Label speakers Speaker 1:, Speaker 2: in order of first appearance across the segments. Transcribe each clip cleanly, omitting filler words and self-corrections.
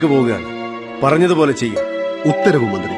Speaker 1: പോവുകയാണ്. പറഞ്ഞതുപോലെ ചെയ്യാം.
Speaker 2: ഉത്തരവ് മന്ത്രി.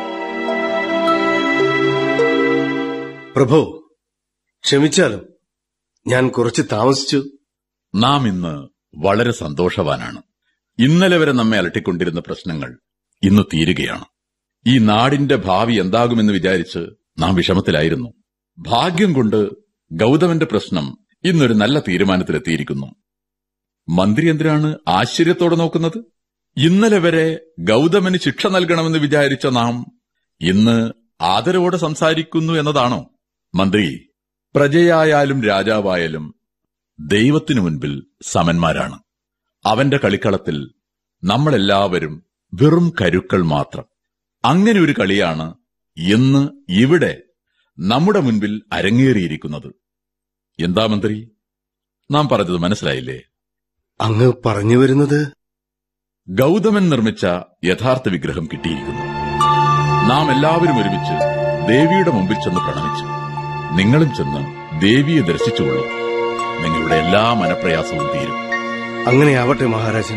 Speaker 1: പ്രഭു, ക്ഷമിച്ചാലും ഞാൻ കുറച്ച് താമസിച്ചു.
Speaker 3: നാം ഇന്ന് വളരെ സന്തോഷവാനാണ്. ഇന്നലെ വരെ നമ്മെ അലട്ടിക്കൊണ്ടിരുന്ന പ്രശ്നങ്ങൾ ഇന്ന് തീരുകയാണ്. ഈ നാടിന്റെ ഭാവി എന്താകുമെന്ന് വിചാരിച്ച് നാം വിഷമത്തിലായിരുന്നു. ഭാഗ്യം കൊണ്ട് ഗൗതമന്റെ പ്രശ്നം ഇന്നൊരു നല്ല തീരുമാനത്തിലെത്തിയിരിക്കുന്നു. മന്ത്രി എന്തിനാണ് ആശ്ചര്യത്തോടെ നോക്കുന്നത്? ഇന്നലെ വരെ ഗൗതമന് ശിക്ഷ നൽകണമെന്ന് വിചാരിച്ച നാം ഇന്ന് ആദരവോടെ സംസാരിക്കുന്നു എന്നതാണോ? മന്ത്രി, പ്രജയായാലും രാജാവായാലും ദൈവത്തിനു മുൻപിൽ സമന്മാരാണ്. അവന്റെ കളിക്കളത്തിൽ നമ്മളെല്ലാവരും വെറും കരുക്കൾ മാത്രം. അങ്ങനെ ഒരു കളിയാണ് ഇന്ന് ഇവിടെ നമ്മുടെ മുൻപിൽ അരങ്ങേറിയിരിക്കുന്നത്. എന്താ മന്ത്രി, നാം പറഞ്ഞത് മനസ്സിലായില്ലേ?
Speaker 1: അങ്ങ് പറഞ്ഞു വരുന്നത്?
Speaker 3: ഗൗതമൻ നിർമ്മിച്ച യഥാർത്ഥ വിഗ്രഹം കിട്ടിയിരിക്കുന്നു. നാം എല്ലാവരും ഒരുമിച്ച് ദേവിയുടെ മുമ്പിൽ ചെന്ന് പ്രണമിച്ചു. നിങ്ങളും ചെന്ന് ദേവിയെ ദർശിച്ചുകൊള്ളൂ. നിങ്ങളുടെ എല്ലാ മനപ്രയാസവും തീരും.
Speaker 1: അങ്ങനെയാവട്ടെ മഹാരാജൻ.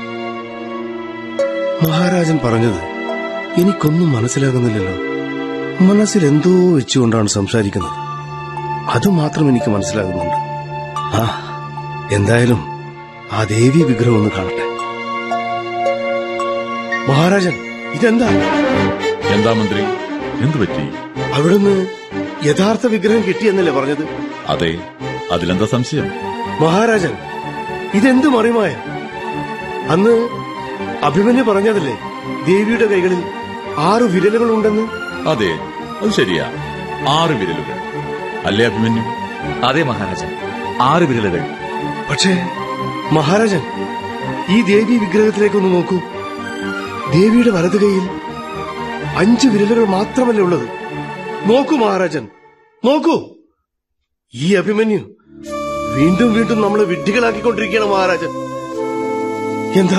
Speaker 1: മഹാരാജൻ പറഞ്ഞത് എനിക്കൊന്നും മനസ്സിലാകുന്നില്ലല്ലോ. മനസ്സിൽ എന്തോ വെച്ചുകൊണ്ടാണ് സംസാരിക്കുന്നത്. അതുമാത്രം എനിക്ക് മനസ്സിലാകുന്നുണ്ട്. എന്തായാലും ആ ദേവി വിഗ്രഹം ഒന്ന് കാണട്ടെ. മഹാരാജൻ, ഇതെന്താ?
Speaker 3: എന്താ മന്ത്രി, എന്തുപറ്റി?
Speaker 1: അവിടുന്ന് യഥാർത്ഥ വിഗ്രഹം കിട്ടിയെന്നല്ലേ പറഞ്ഞത്?
Speaker 3: അതെ, അതിലെന്താ സംശയം?
Speaker 1: മഹാരാജൻ, ഇതെന്ത് മറിമായ? അന്ന് അഭിമന്യു പറഞ്ഞതല്ലേ ദേവിയുടെ കൈകളിൽ 6 വിരലുകളുണ്ടെന്ന്?
Speaker 3: അതെ, അത് ശരിയാ. 6 വിരലുകൾ അല്ലേ അഭിമന്യു?
Speaker 4: അതെ മഹാരാജൻ, 6 വിരലുകൾ.
Speaker 1: പക്ഷേ മഹാരാജൻ, ഈ ദേവി വിഗ്രഹത്തിലേക്കൊന്ന് നോക്കൂ. ദേവിയുടെ വലതു കൈയിൽ 5 വിരലുകൾ മാത്രമല്ലേ ഉള്ളത്? നോക്കൂ മഹാരാജൻ, നോക്കൂ. ഈ അഭിമന്യു വീണ്ടും വീണ്ടും നമ്മളെ വിഡ്ഢികളാക്കിക്കൊണ്ടിരിക്കുകയാണ് മഹാരാജൻ. എന്താ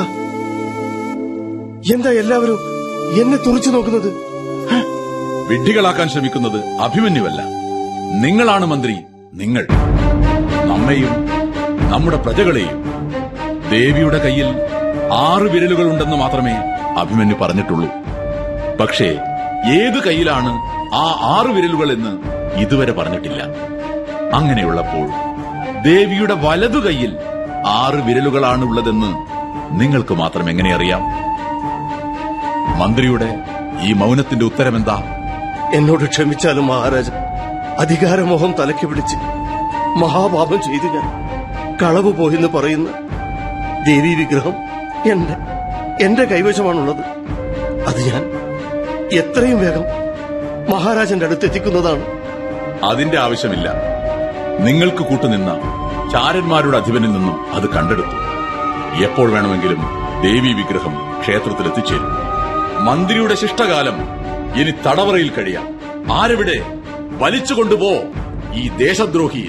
Speaker 1: എല്ലാവരും എന്നെ തുറച്ചു നോക്കുന്നത്?
Speaker 3: വിഡ്ഢികളാക്കാൻ ശ്രമിക്കുന്നത് അഭിമന്യുവല്ല, നിങ്ങളാണ് മന്ത്രി. നിങ്ങൾ നമ്മെയും നമ്മുടെ പ്രജകളെയും. ദേവിയുടെ കയ്യിൽ 6 വിരലുകൾ ഉണ്ടെന്ന് മാത്രമേ അഭിമന്യു പറഞ്ഞിട്ടുള്ളൂ. പക്ഷേ ഏത് കയ്യിലാണ് ആ 6 വിരലുകൾ എന്ന് ഇതുവരെ പറഞ്ഞിട്ടില്ല. അങ്ങനെയുള്ളപ്പോൾ ദേവിയുടെ വലതു കൈയിൽ 6 വിരലുകളാണ് ഉള്ളതെന്ന് നിങ്ങൾക്ക് മാത്രം എങ്ങനെ അറിയാം? മന്ത്രിയുടെ ഈ മൗനത്തിന്റെ ഉത്തരമെന്താ?
Speaker 1: എന്നോട് ക്ഷമിച്ചാലും മഹാരാജൻ, അധികാരമോഹം തലയ്ക്ക് പിടിച്ച് മഹാപാപം ചെയ്തു ഞാൻ. കളവ് പോയെന്ന് പറയുന്ന ദേവി വിഗ്രഹം എന്റെ കൈവശമാണുള്ളത്. അത് ഞാൻ എത്രയും വേഗം മഹാരാജന്റെ അടുത്തെത്തിക്കുന്നതാണ്.
Speaker 3: അതിന്റെ ആവശ്യമില്ല. നിങ്ങൾക്ക് കൂട്ടുനിന്ന ചാരന്മാരുടെ അധിപനിൽ നിന്നും അത് കണ്ടെടുത്തു. എപ്പോൾ വേണമെങ്കിലും ദേവി വിഗ്രഹം ക്ഷേത്രത്തിൽ എത്തിച്ചേരും. മന്ത്രിയുടെ ശിഷ്ടകാലം ഇനി തടവറയിൽ കഴിയാം. ആരെവിടെ? വലിച്ചുകൊണ്ടുപോ ഈ ദേശദ്രോഹിയെ.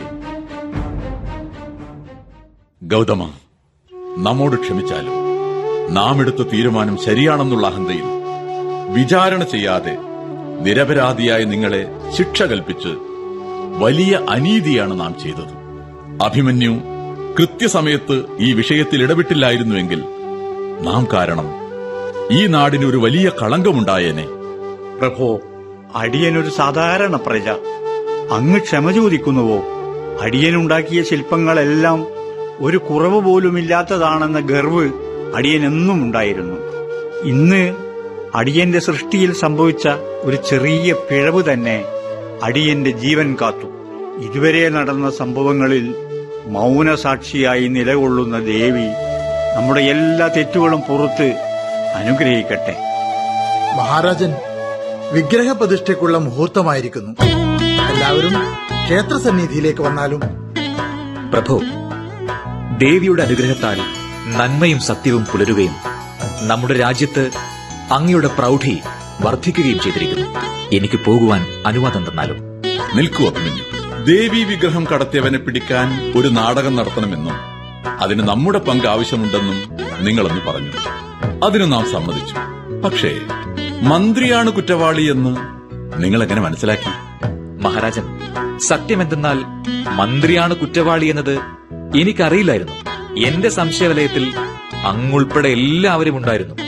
Speaker 3: ഗൗതമ, നമ്മോട് ക്ഷമിച്ചാലും നാം എടുത്ത തീരുമാനം ശരിയാണെന്നുള്ള അഹന്തയിൽ വിചാരണ ചെയ്യാതെ നിരപരാധിയായ നിങ്ങളെ ശിക്ഷ കൽപ്പിച്ച് വലിയ അനീതിയാണ് നാം ചെയ്തത്. അഭിമന്യു കൃത്യസമയത്ത് ഈ വിഷയത്തിൽ ഇടപെട്ടില്ലായിരുന്നുവെങ്കിൽ നാം കാരണം ഈ നാടിന് ഒരു വലിയ കളങ്കമുണ്ടായേനെ.
Speaker 5: പ്രഭോ, അടിയനൊരു സാധാരണ പ്രജ. അങ്ങ് ക്ഷമ ചോദിക്കുന്നുവോ? അടിയനുണ്ടാക്കിയ ശില്പങ്ങളെല്ലാം ഒരു കുറവ് പോലുമില്ലാത്തതാണെന്ന ഗർവ് അടിയനെന്നും ഉണ്ടായിരുന്നു. ഇന്ന് അടിയന്റെ സൃഷ്ടിയിൽ സംഭവിച്ച ഒരു ചെറിയ പിഴവ് തന്നെ അടിയന്റെ ജീവൻ കാത്തു. ഇതുവരെ നടന്ന സംഭവങ്ങളിൽ മൗനസാക്ഷിയായി നിലകൊള്ളുന്ന ദേവി നമ്മുടെ എല്ലാ തെറ്റുകളും പുറത്ത് അനുഗ്രഹിക്കട്ടെ.
Speaker 6: മഹാരാജൻ, വിഗ്രഹപ്രതിഷ്ഠയ്ക്കുള്ള മുഹൂർത്തമായിരിക്കുന്നു. എല്ലാവരും ക്ഷേത്രസന്നിധിയിലേക്ക് വന്നാലും.
Speaker 4: പ്രഭു, ദേവിയുടെ അനുഗ്രഹത്താൽ നന്മയും സത്യവും പുലരുകയും നമ്മുടെ രാജ്യത്ത് അങ്ങയുടെ പ്രൗഢി വർദ്ധിക്കുകയും ചെയ്തിരിക്കുന്നു. എനിക്ക് പോകുവാൻ അനുവാദം തന്നാലും.
Speaker 3: നിൽക്കൂ അഭിമന്യു. ദേവി വിഗ്രഹം കടത്തിയവനെ പിടിക്കാൻ ഒരു നാടകം നടത്തണമെന്നും അതിന് നമ്മുടെ പങ്ക് ആവശ്യമുണ്ടെന്നും നിങ്ങളെന്ന് പറഞ്ഞു. അതിന് നാം സമ്മതിച്ചു. പക്ഷേ മന്ത്രിയാണ് കുറ്റവാളിയെന്ന് നിങ്ങളെങ്ങനെ മനസ്സിലാക്കി?
Speaker 4: മഹാരാജൻ, സത്യമെന്തെന്നാൽ മന്ത്രിയാണ് കുറ്റവാളി എന്നത് എനിക്കറിയില്ലായിരുന്നു. എന്റെ സംശയവലയത്തിൽ അങ്ങുൾപ്പെടെ എല്ലാവരും ഉണ്ടായിരുന്നു.